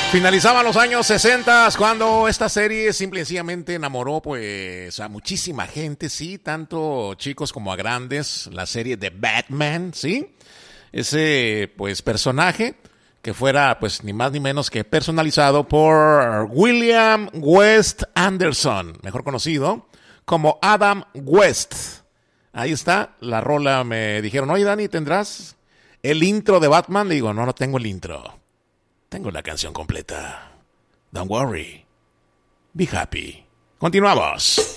Finalizaban los años 60 cuando esta serie simple y sencillamente enamoró pues a muchísima gente, sí, tanto chicos como a grandes, la serie de Batman, sí, ese pues personaje que fuera pues ni más ni menos que personalizado por William West Anderson, mejor conocido como Adam West. Ahí está, la rola. Me dijeron, oye Dani, ¿tendrás el intro de Batman? Le digo, no tengo el intro. Tengo la canción completa. Don't worry. Be happy. Continuamos.